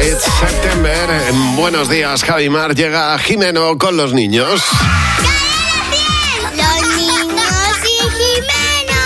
It's September. En Buenos Días, Javi Mar, llega Jimeno con los niños. Los niños y Jimeno.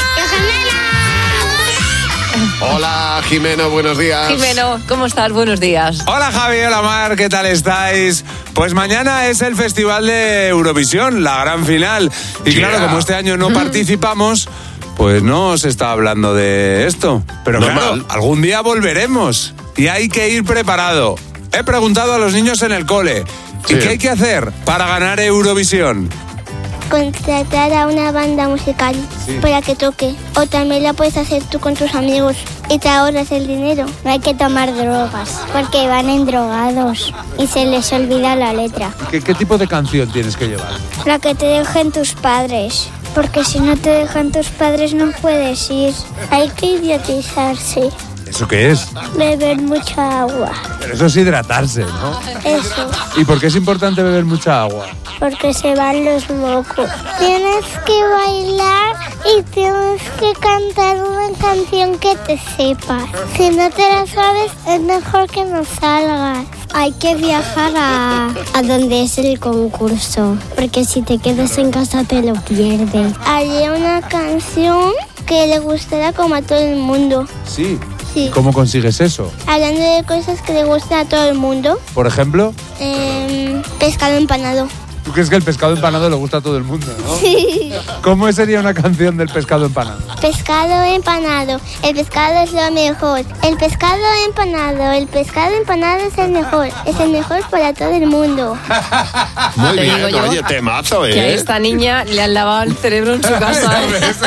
Hola, Jimeno, buenos días. Jimeno, ¿cómo estás? Buenos días. Hola Javi, hola Mar, ¿qué tal estáis? Pues mañana es el Festival de Eurovisión, la gran final. Y claro, como este año no participamos, pues no se está hablando de esto. Pero claro, algún día volveremos y hay que ir preparado. He preguntado a los niños en el cole, ¿y qué hay que hacer para ganar Eurovisión? Contratar a una banda musical para que toque. O también la puedes hacer tú con tus amigos y te ahorras el dinero. No hay que tomar drogas porque van endrogados y se les olvida la letra. ¿Qué tipo de canción tienes que llevar? La que te dejen tus padres. Porque si no te dejan tus padres no puedes ir. Hay que idiotizarse. ¿Eso qué es? Beber mucha agua. Pero eso es hidratarse, ¿no? Eso. ¿Y por qué es importante beber mucha agua? Porque se van los locos. Tienes que bailar y tienes que cantar una canción que te sepas. Si no te la sabes, es mejor que no salgas. Hay que viajar a donde es el concurso, porque si te quedas en casa te lo pierdes. Haría una canción que le gustará como a todo el mundo. Sí. Sí. ¿Cómo consigues eso? Hablando de cosas que le gustan a todo el mundo. Por ejemplo, Pescado empanado. ¿tú crees que el pescado empanado le gusta a todo el mundo, no? Sí. ¿Cómo sería una canción del pescado empanado? Pescado empanado, el pescado es lo mejor. El pescado empanado es el mejor para todo el mundo. Muy Te bien, digo yo oye, temazo, Que a esta niña le han lavado el cerebro en su casa.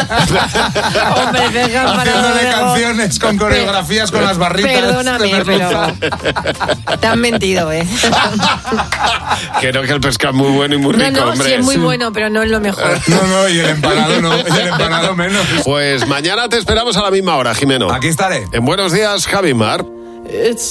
Hombre, deja para Haciéndole canciones con coreografías con las barritas. Perdóname, pero te han mentido, ¿eh? Creo que el pescado es muy bueno y muy rico, No, hombre. sí es muy bueno, pero no es lo mejor. No, y el empanado no, y el empanado menos. Pues mañana te esperamos a la misma hora, Jimeno. Aquí estaré. En Buenos Días, Javi Mar. It's